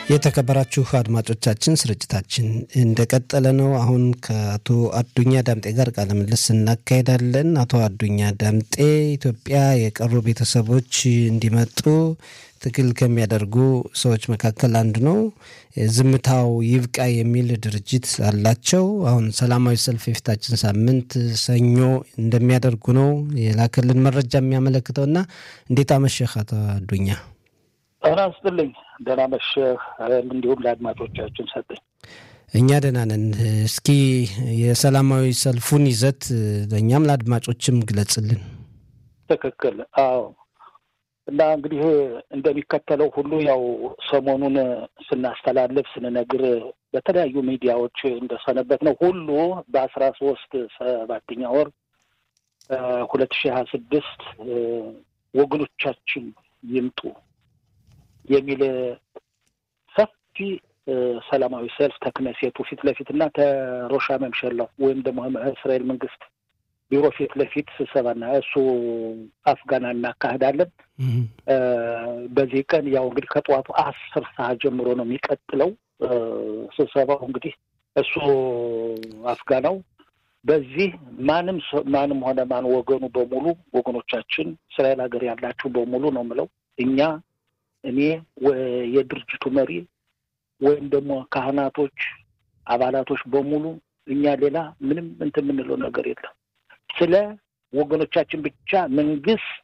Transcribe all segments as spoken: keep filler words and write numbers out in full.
የተከበራችሁ አድማጮቻችን ስርጭታችን እንደቀጠለ ነው። አሁን ከአቶ አዱኛ ዳምጤ ጋር ቃለ ምልልስ እናካሄዳለን። አቶ አዱኛ ዳምጤ ኢትዮጵያ የቀሩ ቤተሰቦች እንዲመጡ ትግል ከሚያደርጉ ሰዎች መካከል አንዱ ነው። ዝምታው ይብቃ የሚል ድርጅት አላቸው። አሁን ሰላማዊ ሰልፍ የፊታችን ሳምንት ሰኞ እንደሚያደርጉ ነው የላከልን መረጃ የሚያመለክተውና እንዴት አመሸህ አቶ አዱኛ? አራስጥልኝ ደህና መሸህ። እንዲሁም ለአድማጮቻችን ሰጠኝ። እኛ ደህና ነን። እስኪ የሰላማዊ ሰልፉን ይዘት ለእኛም ለአድማጮችም ግለጽልን። ትክክል። አዎ። እና እንግዲህ እንደሚከተለው ሁሉ ያው ሰሞኑን ስናስተላልፍ ስንነግር በተለያዩ ሚዲያዎች እንደሰነበት ነው ሁሉ በአስራ ሶስት ሰባተኛ ወር ሁለት ሺህ ሀያ ስድስት ወገኖቻችን ይምጡ የሚል ሰፊ ሰላማዊ ሰልፍ ተክነሴቱ ፊት ለፊትና ተሮሻ መምሸላው ወይም ደግሞ እስራኤል መንግስት ቢሮ ፊት ለፊት ስብሰባና እሱ አፍጋና እናካሄዳለን። በዚህ ቀን ያው እንግዲህ ከጠዋቱ አስር ሰዓት ጀምሮ ነው የሚቀጥለው ስብሰባው። እንግዲህ እሱ አፍጋናው በዚህ ማንም ማንም ሆነ ማን ወገኑ በሙሉ ወገኖቻችን እስራኤል ሀገር ያላችሁ በሙሉ ነው የምለው እኛ እኔ የድርጅቱ መሪ ወይም ደግሞ ካህናቶች አባላቶች በሙሉ እኛ ሌላ ምንም እንትን የምንለው ነገር የለም። ስለ ወገኖቻችን ብቻ መንግስት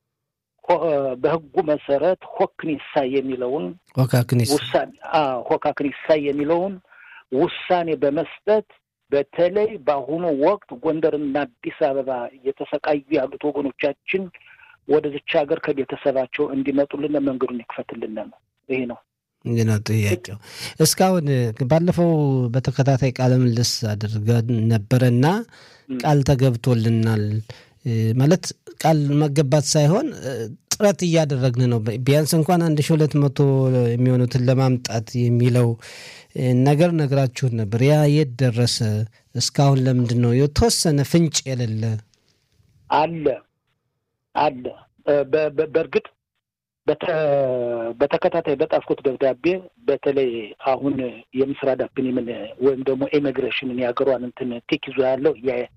በህጉ መሰረት ሆክኒሳ የሚለውን ሆካክኒሳ ውሳኔ አዎ ሆካክኒሳ የሚለውን ውሳኔ በመስጠት በተለይ በአሁኑ ወቅት ጎንደርና አዲስ አበባ እየተሰቃዩ ያሉት ወገኖቻችን ወደዚች ሀገር ከቤተሰባቸው እንዲመጡልን መንገዱን ይክፈትልን ነው። ይሄ ነው እንግዲህ ነው ጥያቄው። እስካሁን ባለፈው በተከታታይ ቃለ ምልልስ አድርገን ነበርና ቃል ተገብቶልናል ማለት ቃል መገባት ሳይሆን ጥረት እያደረግን ነው ቢያንስ እንኳን አንድ ሺህ ሁለት መቶ የሚሆኑትን ለማምጣት የሚለው ነገር ነግራችሁን ነበር። ያ የት ደረሰ? እስካሁን ለምንድን ነው የተወሰነ ፍንጭ የሌለ? አለ አለ በእርግጥ በተከታታይ በጣፍኩት ደብዳቤ በተለይ አሁን የምስራድ አፕኒምን ወይም ደግሞ ኢሚግሬሽንን ያገሯን እንትን ቴክ ይዞ ያለው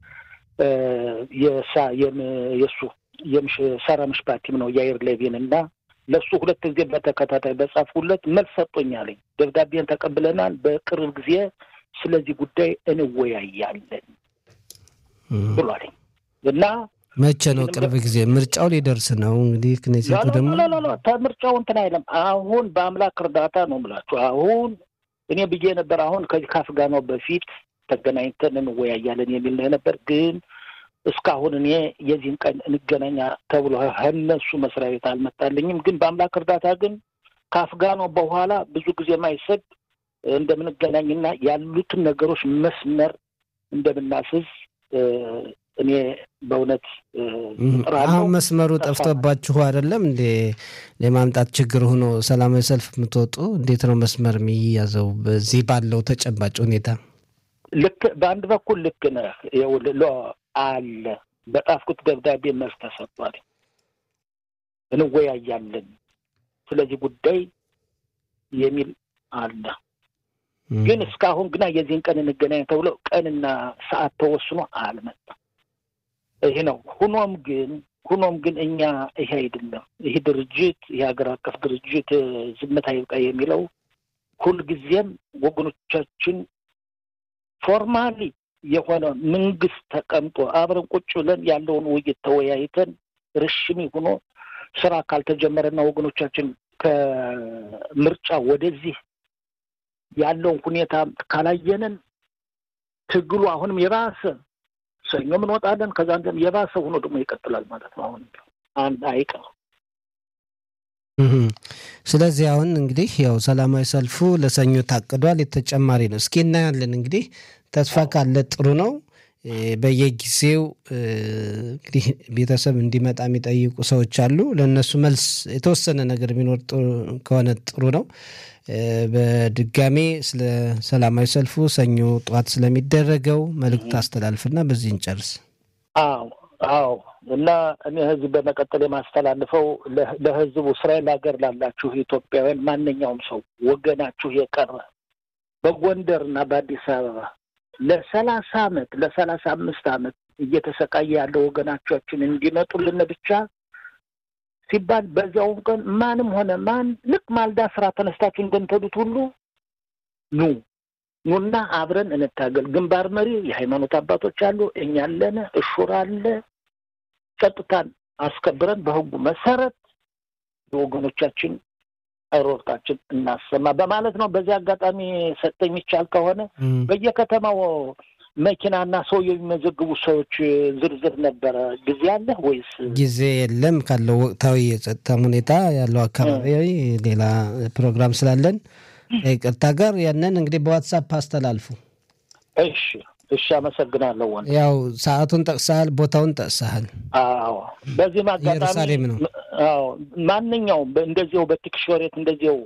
የሳ የሱ የምሽ ሳራ ምሽባቲም ነው ያይር ሌቪን እና ለሱ ሁለት ጊዜ በተከታታይ በጻፍኩለት መልስ ሰጥቶኛል። ደብዳቤን ተቀብለናል፣ በቅርብ ጊዜ ስለዚህ ጉዳይ እንወያያለን ብሏል። እና መቼ ነው ቅርብ ጊዜ? ምርጫው ሊደርስ ነው እንግዲህ ከነዚህ ደግሞ ላ ላ ላ ተምርጫው እንትን አይለም። አሁን በአምላክ እርዳታ ነው የምላችሁ። አሁን እኔ ብዬ ነበር አሁን ከዚህ ካፍጋናው በፊት ተገናኝተን እንወያያለን የሚል ነበር። ግን እስካሁን እኔ የዚህን ቀን እንገናኛ ተብሎ እነሱ መስሪያ ቤት አልመጣልኝም። ግን በአምላክ እርዳታ ግን ካፍጋናው በኋላ ብዙ ጊዜ ማይሰድ እንደምንገናኝና ያሉትን ነገሮች መስመር እንደምናስዝ እኔ በእውነት አሁን መስመሩ ጠፍቶባችሁ አይደለም እንዴ ለማምጣት ችግር ሆኖ ሰላማዊ ሰልፍ የምትወጡ? እንዴት ነው መስመር የሚያዘው በዚህ ባለው ተጨባጭ ሁኔታ? ልክ በአንድ በኩል ልክ ነህ ይኸውልህ አለ በጣፍኩት ደብዳቤ መልስ ተሰጥቷል። እንወያያለን ስለዚህ ጉዳይ የሚል አለ። ግን እስካሁን ግና የዚህን ቀን እንገናኝ ተብሎ ቀንና ሰዓት ተወስኖ አልመጣም። ይሄ ነው። ሆኖም ግን ሆኖም ግን እኛ ይሄ አይደለም ይሄ ድርጅት የሀገር አቀፍ ድርጅት ዝምታ ይብቃ የሚለው ሁልጊዜም ወገኖቻችን ፎርማሊ የሆነ መንግስት ተቀምጦ አብረን ቁጭ ብለን ያለውን ውይይት ተወያይተን ርሽሚ ሆኖ ስራ ካልተጀመረና ወገኖቻችን ከምርጫ ወደዚህ ያለውን ሁኔታ ካላየነን ትግሉ አሁንም የባሰ ሰኞ ምን ወጣለን ከዛ እንደም የባሰ ሆኖ ደግሞ ይቀጥላል ማለት ነው። አሁን አንድ አይቀር። ስለዚህ አሁን እንግዲህ ያው ሰላማዊ ሰልፉ ለሰኞ ታቅዷል። የተጨማሪ ነው። እስኪ እናያለን እንግዲህ ተስፋ ካለ ጥሩ ነው። በየጊዜው እንግዲህ ቤተሰብ እንዲመጣ የሚጠይቁ ሰዎች አሉ። ለነሱ መልስ የተወሰነ ነገር ቢኖር ከሆነ ጥሩ ነው። በድጋሜ ስለ ሰላማዊ ሰልፉ ሰኞ ጧት ስለሚደረገው መልእክት አስተላልፍና በዚህ እንጨርስ። አዎ አዎ እና እኔ ህዝብ በመቀጠል የማስተላልፈው ለህዝቡ እስራኤል ሀገር ላላችሁ ኢትዮጵያውያን ማንኛውም ሰው ወገናችሁ የቀረ በጎንደርና በአዲስ አበባ ለሰላሳ አመት ለሰላሳ አምስት አመት እየተሰቃየ ያለው ወገናችን እንዲመጡልን ብቻ ሲባል በዚያው ቀን ማንም ሆነ ማን ልክ ማልዳ ስራ ተነስታችሁ እንደምትሄዱት ሁሉ ኑ ኑና አብረን እንታገል። ግንባር መሪ የሃይማኖት አባቶች አሉ፣ እኛ አለን፣ እሹር አለ። ጸጥታን አስከብረን በህጉ መሰረት ወገኖቻችን አሮርታችን እናሰማ በማለት ነው። በዚህ አጋጣሚ ሰጠኝ ይቻል ከሆነ በየከተማው መኪናና ሰው የሚመዘግቡ ሰዎች ዝርዝር ነበር። ጊዜ አለ ወይስ ጊዜ የለም? ካለው ወቅታዊ የጸጥታ ሁኔታ ያለው አካባቢ ሌላ ፕሮግራም ስላለን ይቅርታ ጋር ያንን እንግዲህ በዋትስአፕ አስተላልፉ። እሺ እሺ፣ አመሰግናለሁ። ወንድ ያው ሰዓቱን ጠቅሰሃል፣ ቦታውን ጠቅሰሃል። አዎ፣ በዚህ ማጋጣሚ ኢየሩሳሌም ነው። አዎ፣ ማንኛውም እንደዚሁ በቲክሾሬት እንደዚሁ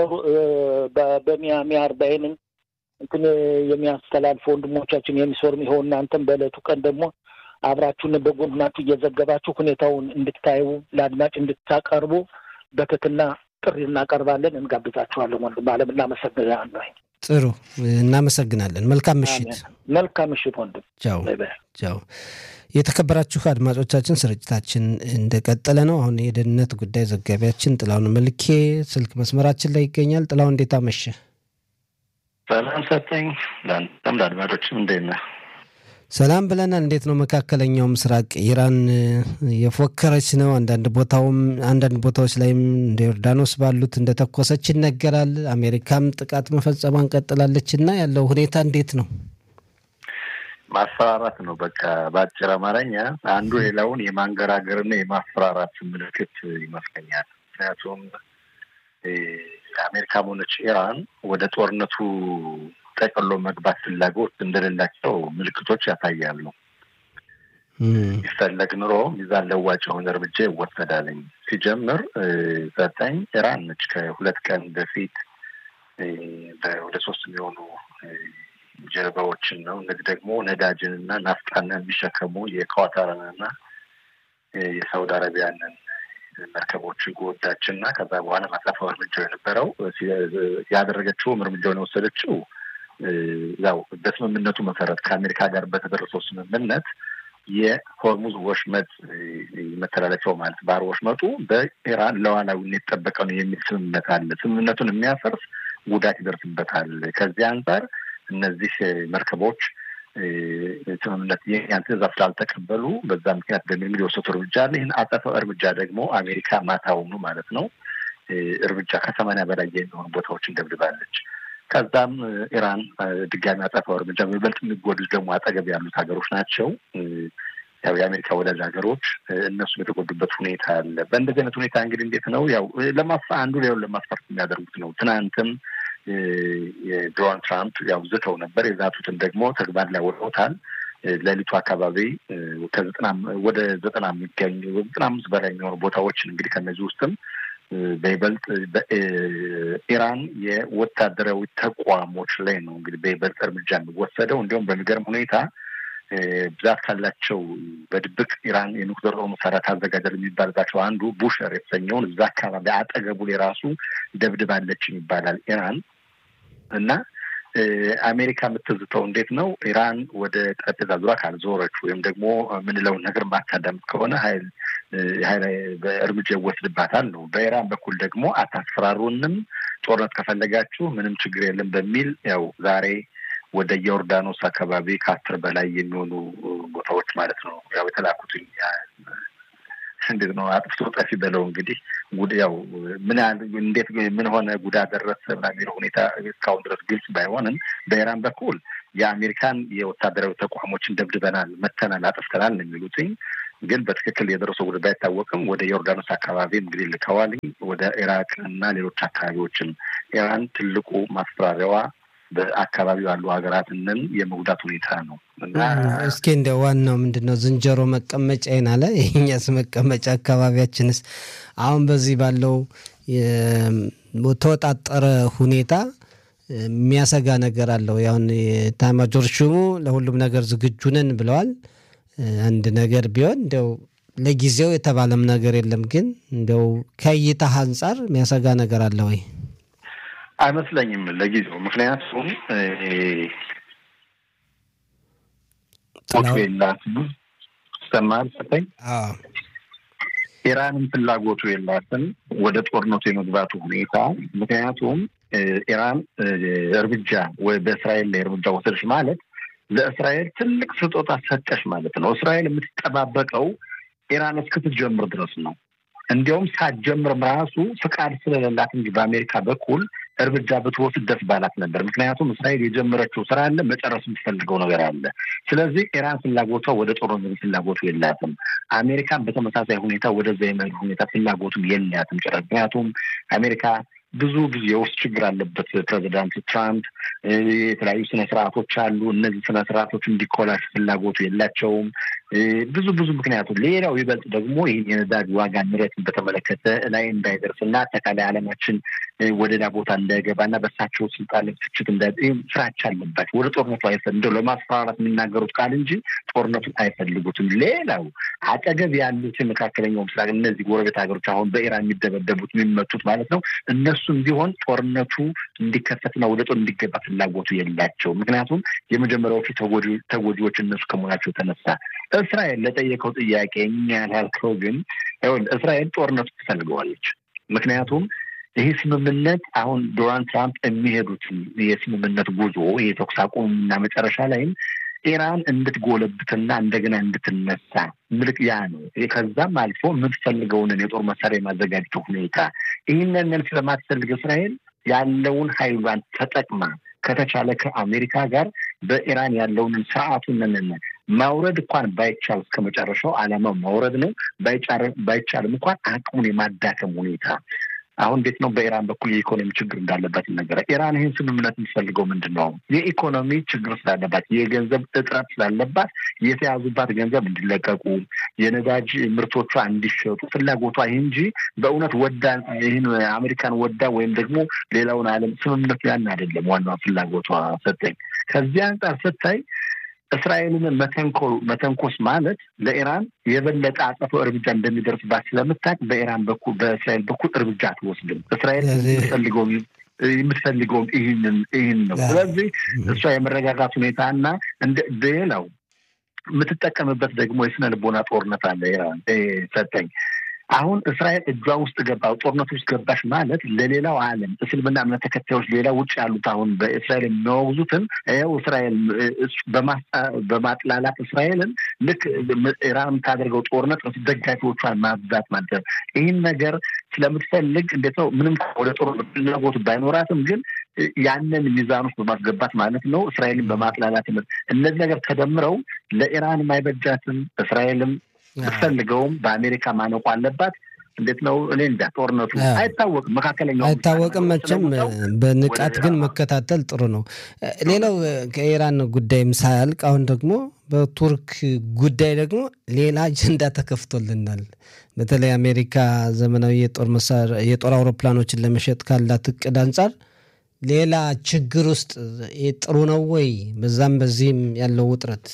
በሚያሚ አርባይን እንትን የሚያስተላልፉ ወንድሞቻችን የሚሰሩም ይሆን እናንተም በእለቱ ቀን ደግሞ አብራችሁን በጎናችሁ እየዘገባችሁ ሁኔታውን እንድታዩ ለአድማጭ እንድታቀርቡ በትህትና ጥሪ እናቀርባለን፣ እንጋብዛችኋለን። ወንድም አለም እናመሰግናለን። ጥሩ እናመሰግናለን። መልካም ምሽት። መልካም ምሽት ወንድም። ቻው ቻው። የተከበራችሁ አድማጮቻችን ስርጭታችን እንደቀጠለ ነው። አሁን የደህንነት ጉዳይ ዘጋቢያችን ጥላውን መልኬ ስልክ መስመራችን ላይ ይገኛል። ጥላው እንዴት አመሸ? ሰላም ሰጠኝ። ለአንተም ለአድማጮችም እንዴት ነህ? ሰላም ብለናል። እንዴት ነው መካከለኛው ምስራቅ? ኢራን የፎከረች ነው። አንዳንድ ቦታውም አንዳንድ ቦታዎች ላይም እንደ ዮርዳኖስ ባሉት እንደተኮሰች ይነገራል። አሜሪካም ጥቃት መፈጸሟን ቀጥላለች እና ያለው ሁኔታ እንዴት ነው? ማስፈራራት ነው። በቃ በአጭር አማርኛ አንዱ ሌላውን የማንገራገርና የማስፈራራት ምልክት ይመስለኛል። ምክንያቱም አሜሪካም ሆነች ኢራን ወደ ጦርነቱ ጠቅሎ መግባት ፍላጎት እንደሌላቸው ምልክቶች ያሳያሉ። ይፈለግ ኑሮ ሚዛን ለዋጭ የሆነ እርምጃ ይወሰዳልኝ። ሲጀምር ዘጠኝ ኢራን ነች ከሁለት ቀን በፊት ወደ ሶስት የሚሆኑ ጀልባዎችን ነው እነዚህ ደግሞ ነዳጅንና ናፍጣን የሚሸከሙ የኳታርንና የሳውዲ አረቢያንን መርከቦች ጎዳችና ከዛ በኋላ ማሳፈር እርምጃው የነበረው ያደረገችው እርምጃውን የወሰደችው ያው በስምምነቱ መሰረት ከአሜሪካ ጋር በተደረሰው ስምምነት የሆርሙዝ ወሽመጥ መተላለፊያው ማለት ባህር ወሽመጡ በኢራን ሉዓላዊነት የተጠበቀ ነው የሚል ስምምነት አለ። ስምምነቱን የሚያፈርስ ጉዳት ይደርስበታል። ከዚህ አንፃር እነዚህ መርከቦች ስምምነት የኛን ትዕዛዝ ስላልተቀበሉ በዛ ምክንያት በሚል የወሰደው እርምጃ አለ። ይህን አጸፋው እርምጃ ደግሞ አሜሪካ ማታውኑ ማለት ነው እርምጃ ከሰማንያ በላይ የሚሆኑ ቦታዎችን ደብድባለች። ከዛም ኢራን ድጋሚ አጸፋው እርምጃ በይበልጥ የሚጎዱት ደግሞ አጠገብ ያሉት ሀገሮች ናቸው። ያው የአሜሪካ ወዳጅ ሀገሮች እነሱ የተጎዱበት ሁኔታ አለ። በእንደዚህ አይነት ሁኔታ እንግዲህ እንዴት ነው ያው ለማስፋ አንዱ ሌላውን ለማስፈራራት የሚያደርጉት ነው። ትናንትም የዶናልድ ትራምፕ ያው ዝተው ነበር። የዛቱትን ደግሞ ተግባር ላይ ወጥተዋል። ሌሊቱ አካባቢ ከዘጠና ወደ ዘጠና የሚገኙ ዘጠና አምስት በላይ የሚሆኑ ቦታዎችን እንግዲህ ከነዚህ ውስጥም በይበልጥ በኢራን የወታደራዊ ተቋሞች ላይ ነው እንግዲህ በይበልጥ እርምጃ የሚወሰደው። እንዲሁም በሚገርም ሁኔታ ብዛት ካላቸው በድብቅ ኢራን የኑክሌር መሳሪያ ታዘጋጃለች የሚባልባቸው አንዱ ቡሸር የተሰኘውን እዛ አካባቢ አጠገቡ ላይ ራሱ ደብድባለች ይባላል ኢራን። እና አሜሪካ የምትዝተው እንዴት ነው ኢራን ወደ ጠረጴዛ ዙሪያ ካልዞረች ወይም ደግሞ ምንለውን ነገር ማታዳምጥ ከሆነ ኃይል ኃይል በእርምጃ ይወስድባታል ነው። በኢራን በኩል ደግሞ አታስፈራሩንም፣ ጦርነት ከፈለጋችሁ ምንም ችግር የለም በሚል ያው ዛሬ ወደ ዮርዳኖስ አካባቢ ከአስር በላይ የሚሆኑ ቦታዎች ማለት ነው ያው የተላኩትኝ እንዴት ነው አጥፍቶ ጠፊ በለው እንግዲህ ጉድ ያው ምን እንዴት ምን ሆነ ጉዳት ደረሰ በሚለው ሁኔታ እስካሁን ድረስ ግልጽ ባይሆንም በኢራን በኩል የአሜሪካን የወታደራዊ ተቋሞችን ደብድበናል፣ መተናል፣ አጥፍተናል ነው የሚሉትኝ። ግን በትክክል የደረሰው ጉዳይ አይታወቅም። ወደ ዮርዳኖስ አካባቢ እንግዲህ ልከዋል፣ ወደ ኢራቅ እና ሌሎች አካባቢዎችም። ኢራን ትልቁ ማስፈራሪያዋ በአካባቢው ያሉ ሀገራትን የመጉዳት ሁኔታ ነው። እና እስኪ እንደ ዋናው ምንድነው ዝንጀሮ መቀመጫ ይናለ የኛስ መቀመጫ አካባቢያችንስ አሁን በዚህ ባለው የተወጣጠረ ሁኔታ የሚያሰጋ ነገር አለው። ያውን ታማጆር ሹሙ ለሁሉም ነገር ዝግጁ ነን ብለዋል። አንድ ነገር ቢሆን እንደው ለጊዜው የተባለም ነገር የለም ግን እንደው ከይታ አንፃር የሚያሰጋ ነገር አለ ወይ? አይመስለኝም ለጊዜው። ምክንያቱም ጦርነቱ ሰማል ሰጠኝ ኢራንን ፍላጎቱ የላትም ወደ ጦርነቱ የመግባቱ ሁኔታ። ምክንያቱም ኢራን እርምጃ ወይ በእስራኤል ላይ እርምጃ ወሰደች ማለት ለእስራኤል ትልቅ ስጦታ ሰጠሽ ማለት ነው። እስራኤል የምትጠባበቀው ኢራን እስክትጀምር ድረስ ነው። እንዲያውም ሳትጀምር ራሱ ፍቃድ ስለሌላት እንጂ በአሜሪካ በኩል እርምጃ ብትወስድ ደስ ባላት ነበር። ምክንያቱም እስራኤል የጀመረችው ስራ አለ፣ መጨረስ የምትፈልገው ነገር አለ። ስለዚህ ኢራን ፍላጎቷ ወደ ጦርነት ፍላጎቱ የላትም። አሜሪካን በተመሳሳይ ሁኔታ ወደዛ የመሄድ ሁኔታ ፍላጎቱም የላትም ጭራሽ። ምክንያቱም አሜሪካ ብዙ ጊዜ የውስጥ ችግር አለበት። ፕሬዚዳንት ትራምፕ የተለያዩ ስነ ስርዓቶች አሉ። እነዚህ ስነ ስርዓቶች እንዲኮላሽ ፍላጎቱ የላቸውም። ብዙ ብዙ ምክንያቱም ሌላው ይበልጥ ደግሞ ይህን የነዳጅ ዋጋ ንረትን በተመለከተ ላይ እንዳይደርስና አጠቃላይ ዓለማችን ወደ ሌላ ቦታ እንዳይገባና በሳቸው ስልጣን ትችት እንዳይ ፍራቻ አለባቸው። ወደ ጦርነቱ አይፈልጉም። እንደው ለማስፈራራት የሚናገሩት ቃል እንጂ ጦርነቱን አይፈልጉትም። ሌላው አጠገብ ያሉት የመካከለኛው ምስራቅ እነዚህ ጎረቤት ሀገሮች አሁን በኢራን የሚደበደቡት የሚመቱት ማለት ነው እነሱም ቢሆን ጦርነቱ እንዲከፈትና ወደ ጦር እንዲገባ ፍላጎቱ የላቸው። ምክንያቱም የመጀመሪያዎቹ ተጎጂ ተጎጂዎች እነሱ ከመሆናቸው ተነሳ። እስራኤል ለጠየቀው ጥያቄ እኛ ያልከው ግን እስራኤል ጦርነቱ ትፈልገዋለች። ምክንያቱም ይህ ስምምነት አሁን ዶናልድ ትራምፕ የሚሄዱት የስምምነት ጉዞ የተኩስ አቁም እና መጨረሻ ላይም ኢራን እንድትጎለብትና እንደገና እንድትነሳ ምልክ ያ ነው። ከዛም አልፎ የምትፈልገውን የጦር መሳሪያ የማዘጋጀት ሁኔታ ይህንን መልስ ለማትፈልግ እስራኤል ያለውን ኃይሏን ተጠቅማ ከተቻለ ከአሜሪካ ጋር በኢራን ያለውን ስርዓቱን ማውረድ እንኳን ባይቻል እስከመጨረሻው ዓላማው ማውረድ ነው። ባይቻል ባይቻልም እንኳን አቅሙን የማዳከም ሁኔታ አሁን እንዴት ነው በኢራን በኩል የኢኮኖሚ ችግር እንዳለባት ነገር ኢራን ይህን ስምምነት የምትፈልገው ምንድነው? የኢኮኖሚ ችግር ስላለባት የገንዘብ እጥረት ስላለባት የተያዙባት ገንዘብ እንዲለቀቁ የነዳጅ ምርቶቿ እንዲሸጡ ፍላጎቷ እንጂ በእውነት ወዳ ይህን አሜሪካን ወዳ ወይም ደግሞ ሌላውን ዓለም ስምምነቱ ያን አይደለም። ዋናው ፍላጎቷ ሰጠኝ። ከዚህ አንፃር ስታይ እስራኤልን መተንኮል መተንኮስ ማለት ለኢራን የበለጠ አጸፋው እርምጃ እንደሚደርስባት ስለምታውቅ በኢራን በኩል በእስራኤል በኩል እርምጃ አትወስድም። እስራኤል የምትፈልገው የምትፈልገው ይህንን ይህን ነው። ስለዚህ እሷ የመረጋጋት ሁኔታና እንደ ሌላው የምትጠቀምበት ደግሞ የስነ ልቦና ጦርነት አለ ኢራን ሰጠኝ። አሁን እስራኤል እጇ ውስጥ ገባው ጦርነት ውስጥ ገባሽ ማለት ለሌላው ዓለም እስልምና እምነት ተከታዮች ሌላ ውጭ ያሉት አሁን በእስራኤል የሚያወግዙትን ይኸው እስራኤል በማጥላላት እስራኤልን ልክ ኢራን ታደርገው ጦርነት ደጋፊዎቿን ማብዛት ማለት ይህን ነገር ስለምትፈልግ እንዴት ነው ምንም ወደ ጦርነት ፍላጎት ባይኖራትም ግን ያንን ሚዛን ውስጥ በማስገባት ማለት ነው እስራኤልን በማጥላላት እነዚህ ነገር ተደምረው ለኢራን ማይበጃትም እስራኤልም ፈልገውም በአሜሪካ ማነቆ አለባት። እንዴት ነው እኔ እንዳ ጦርነቱ አይታወቅም፣ መካከለኛው አይታወቅም። መቼም በንቃት ግን መከታተል ጥሩ ነው። ሌላው ከኢራን ጉዳይም ሳያልቅ አሁን ደግሞ በቱርክ ጉዳይ ደግሞ ሌላ አጀንዳ ተከፍቶልናል። በተለይ አሜሪካ ዘመናዊ የጦር መሳሪያ የጦር አውሮፕላኖችን ለመሸጥ ካላት እቅድ አንፃር ሌላ ችግር ውስጥ ጥሩ ነው ወይ? በዛም በዚህም ያለው ውጥረት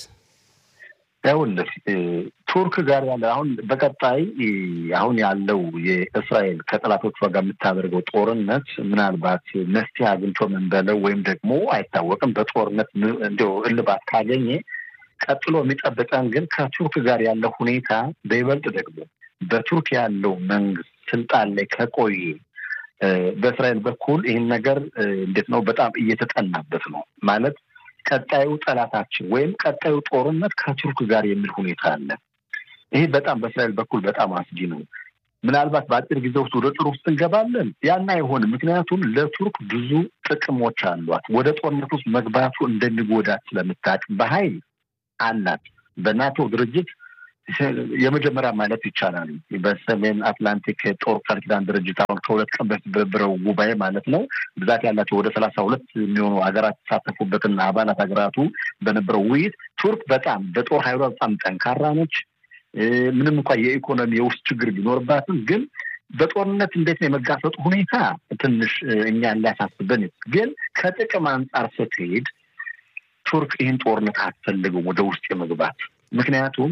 ያውልህ ቱርክ ጋር ያለ አሁን በቀጣይ አሁን ያለው የእስራኤል ከጠላቶቿ ጋር የምታደርገው ጦርነት ምናልባት መፍትሄ አግኝቶ ምን በለው ወይም ደግሞ አይታወቅም በጦርነት እንደው እልባት ካገኘ ቀጥሎ የሚጠብቀን ግን ከቱርክ ጋር ያለው ሁኔታ በይበልጥ ደግሞ በቱርክ ያለው መንግስት ስልጣን ላይ ከቆየ በእስራኤል በኩል ይህን ነገር እንዴት ነው በጣም እየተጠናበት ነው ማለት ቀጣዩ ጠላታችን ወይም ቀጣዩ ጦርነት ከቱርክ ጋር የሚል ሁኔታ አለ። ይሄ በጣም በእስራኤል በኩል በጣም አስጊ ነው። ምናልባት በአጭር ጊዜ ውስጥ ወደ ጦር ውስጥ እንገባለን ያን አይሆንም። ምክንያቱም ለቱርክ ብዙ ጥቅሞች አሏት። ወደ ጦርነት ውስጥ መግባቱ እንደሚጎዳት ስለምታውቅ በኃይል አላት። በናቶ ድርጅት የመጀመሪያ ማለት ይቻላል በሰሜን አትላንቲክ ጦር ቃል ኪዳን ድርጅት አሁን ከሁለት ቀን በፊት በነበረው ጉባኤ ማለት ነው ብዛት ያላቸው ወደ ሰላሳ ሁለት የሚሆኑ ሀገራት ተሳተፉበትና አባላት ሀገራቱ በነበረው ውይይት ቱርክ በጣም በጦር ኃይሏ በጣም ጠንካራ ነች። ምንም እንኳን የኢኮኖሚ የውስጥ ችግር ቢኖርባትም ግን በጦርነት እንዴት ነው የመጋፈጡ ሁኔታ ትንሽ እኛን ሊያሳስበን ግን ከጥቅም አንጻር ስትሄድ ቱርክ ይህን ጦርነት አትፈልግም ወደ ውስጥ የመግባት። ምክንያቱም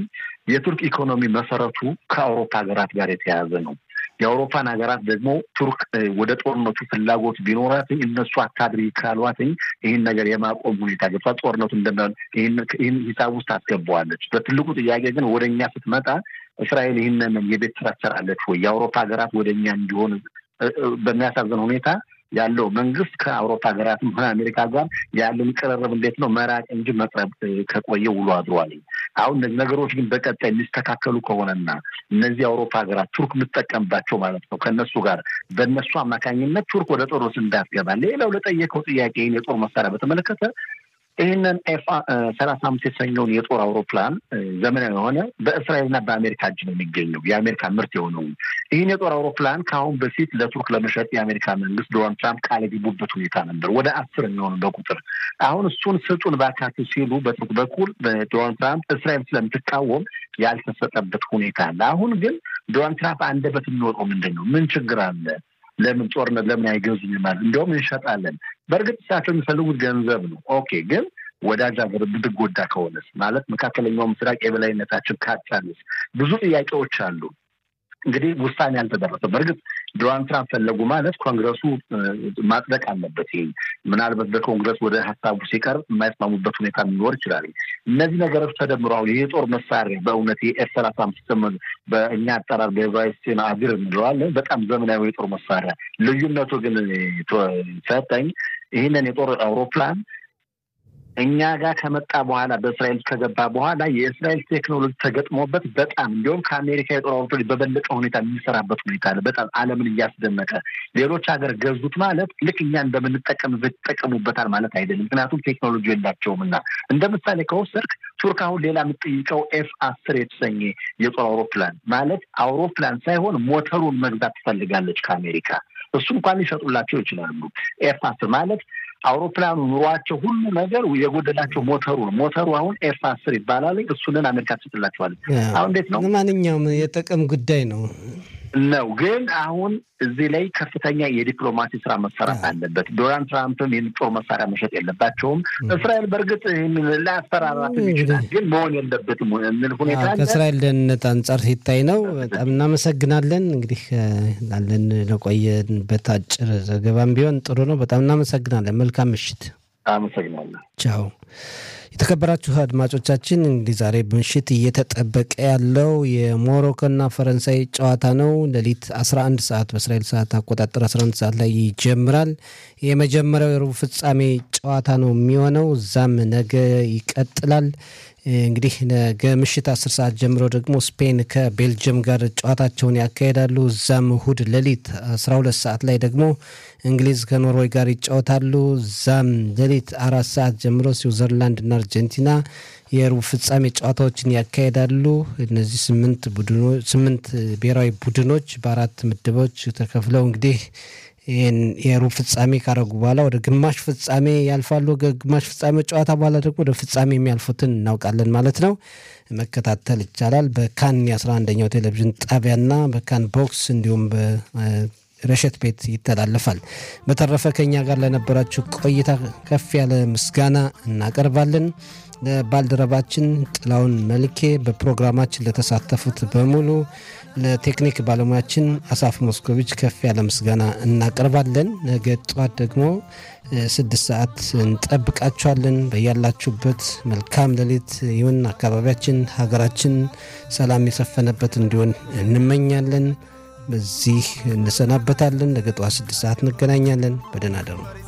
የቱርክ ኢኮኖሚ መሰረቱ ከአውሮፓ ሀገራት ጋር የተያያዘ ነው። የአውሮፓን ሀገራት ደግሞ ቱርክ ወደ ጦርነቱ ፍላጎት ቢኖራት እነሱ አታድሪ ካሏትኝ ይህን ነገር የማቆም ሁኔታ ገፋ ጦርነቱ እንደማን ይህን ይህን ሂሳብ ውስጥ አስገባዋለች። በትልቁ ጥያቄ ግን ወደኛ ስትመጣ እስራኤል ይህንን የቤት ስራ ትሰራለች ወይ? የአውሮፓ ሀገራት ወደኛ እንዲሆን በሚያሳዝን ሁኔታ ያለው መንግስት ከአውሮፓ ሀገራትም ሆነ አሜሪካ ጋር ያለን ቅርርብ እንዴት ነው መራቅ እንጂ መቅረብ ከቆየ ውሎ አድሯል። አሁን እነዚህ ነገሮች ግን በቀጣይ ሊስተካከሉ ከሆነና እነዚህ የአውሮፓ ሀገራት ቱርክ የምትጠቀምባቸው ማለት ነው ከነሱ ጋር በእነሱ አማካኝነት ቱርክ ወደ ጦርነት እንዳትገባ። ሌላው ለጠየቀው ጥያቄ የጦር መሳሪያ በተመለከተ ይህንን ኤፍ ሰላሳ አምስት የተሰኘውን የጦር አውሮፕላን ዘመናዊ የሆነ በእስራኤልና በአሜሪካ እጅ ነው የሚገኘው የአሜሪካ ምርት የሆነው ይህን የጦር አውሮፕላን ከአሁን በፊት ለቱርክ ለመሸጥ የአሜሪካ መንግስት ዶናልድ ትራምፕ ቃል የገቡበት ሁኔታ ነበር። ወደ አስር የሚሆኑ በቁጥር አሁን እሱን ስጡን ባካችሁ ሲሉ በቱርክ በኩል በዶናልድ ትራምፕ እስራኤል ስለምትቃወም ያልተሰጠበት ሁኔታ አለ። አሁን ግን ዶናልድ ትራምፕ አንደበት የሚወጣው ምንድን ነው? ምን ችግር አለ? ለምን ጦርነት ለምን አይገዙም ማለት እንደውም እንሸጣለን። በእርግጥ እሳቸው የሚፈልጉት ገንዘብ ነው። ኦኬ ግን ወዳጅ ሀገር ብትጎዳ ከሆነስ ማለት መካከለኛው ምስራቅ የበላይነታችን ካጣንስ ብዙ ጥያቄዎች አሉ። እንግዲህ ውሳኔ አልተደረሰም። በእርግጥ ዶናልድ ትራምፕ ፈለጉ ማለት ኮንግረሱ ማጽደቅ አለበት። ይሄ ምናልባት በኮንግረስ ወደ ሀሳቡ ሲቀርብ የማይስማሙበት ሁኔታ ሊኖር ይችላል። እነዚህ ነገሮች ተደምረው ይሄ ጦር መሳሪያ በእውነት የኤፍ ሰላሳ አምስት በእኛ አጠራር በቫይስቲና አግር እንለዋለን በጣም ዘመናዊ የጦር መሳሪያ ልዩነቱ ግን ሰጠኝ ይህንን የጦር አውሮፕላን እኛ ጋር ከመጣ በኋላ በእስራኤል ከገባ በኋላ የእስራኤል ቴክኖሎጂ ተገጥሞበት በጣም እንዲሁም ከአሜሪካ የጦር አውሮፕላን በበለጠ ሁኔታ የሚሰራበት ሁኔታ አለ። በጣም ዓለምን እያስደመቀ ሌሎች ሀገር ገዙት ማለት ልክ እኛ እንደምንጠቀምበት ይጠቀሙበታል ማለት አይደለም። ምክንያቱም ቴክኖሎጂ የላቸውም እና እንደ ምሳሌ ከወሰድክ ቱርክ አሁን ሌላ የምትጠይቀው ኤፍ አስር የተሰኘ የጦር አውሮፕላን ማለት አውሮፕላን ሳይሆን ሞተሩን መግዛት ትፈልጋለች ከአሜሪካ። እሱ እንኳን ሊሸጡላቸው ይችላሉ። ኤፍ አስር ማለት አውሮፕላኑ ኑሯቸው ሁሉ ነገር የጎደላቸው ሞተሩ ነው። ሞተሩ አሁን ኤፍ አስር ይባላል። እሱንን አሜሪካ ትሰጥላቸዋለች። አሁን እንዴት ነው? ማንኛውም የጥቅም ጉዳይ ነው ነው ግን አሁን እዚህ ላይ ከፍተኛ የዲፕሎማሲ ስራ መሰራት አለበት። ዶናልድ ትራምፕም ይህን ጦር መሳሪያ መሸጥ የለባቸውም። እስራኤል በእርግጥ ይህንን ላያስፈራራት ይችላል፣ ግን መሆን የለበትም የሚል ሁኔታ አለ። ከእስራኤል ደህንነት አንጻር ሲታይ ነው። በጣም እናመሰግናለን። እንግዲህ ላለን ለቆየንበት አጭር ዘገባም ቢሆን ጥሩ ነው። በጣም እናመሰግናለን። መልካም ምሽት። አመሰግናለሁ። ቻው። የተከበራችሁ አድማጮቻችን እንግዲህ ዛሬ ምሽት እየተጠበቀ ያለው የሞሮኮና ፈረንሳይ ጨዋታ ነው። ሌሊት አስራ አንድ ሰዓት በእስራኤል ሰዓት አቆጣጠር አስራ አንድ ሰዓት ላይ ይጀምራል። የመጀመሪያው የሩብ ፍጻሜ ጨዋታ ነው የሚሆነው። እዛም ነገ ይቀጥላል። እንግዲህ ነገ ምሽት አስር ሰዓት ጀምሮ ደግሞ ስፔን ከቤልጅየም ጋር ጨዋታቸውን ያካሄዳሉ። እዛም እሁድ ሌሊት አስራ ሁለት ሰዓት ላይ ደግሞ እንግሊዝ ከኖርዌይ ጋር ይጫወታሉ። እዛም ሌሊት አራት ሰዓት ጀምሮ ስዊዘርላንድና አርጀንቲና የሩብ ፍጻሜ ጨዋታዎችን ያካሄዳሉ። እነዚህ ስምንት ቡድኖች ስምንት ብሔራዊ ቡድኖች በአራት ምድቦች ተከፍለው እንግዲህ የሩብ ፍጻሜ ካረጉ በኋላ ወደ ግማሽ ፍጻሜ ያልፋሉ። ግማሽ ፍጻሜ ጨዋታ በኋላ ደግሞ ወደ ፍጻሜ የሚያልፉትን እናውቃለን ማለት ነው። መከታተል ይቻላል በካን የአስራ አንደኛው ቴሌቪዥን ጣቢያና በካን ቦክስ እንዲሁም በረሸት ቤት ይተላለፋል። በተረፈ ከኛ ጋር ለነበራችሁ ቆይታ ከፍ ያለ ምስጋና እናቀርባለን። ለባልደረባችን ጥላውን መልኬ፣ በፕሮግራማችን ለተሳተፉት በሙሉ፣ ለቴክኒክ ባለሙያችን አሳፍ ሞስኮቪች ከፍ ያለ ምስጋና እናቀርባለን። ነገ ጠዋት ደግሞ ስድስት ሰዓት እንጠብቃችኋለን። በያላችሁበት መልካም ሌሊት ይሁን። አካባቢያችን ሀገራችን ሰላም የሰፈነበት እንዲሆን እንመኛለን። በዚህ እንሰናበታለን። ነገ ጠዋት ስድስት ሰዓት እንገናኛለን። በደህና ደሩ።